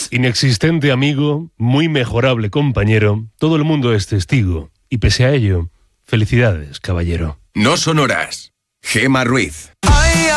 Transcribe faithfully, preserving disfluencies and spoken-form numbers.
Inexistente amigo, muy mejorable compañero, todo el mundo es testigo. Y pese a ello, felicidades, caballero. No Sonoras. Gema Ruiz.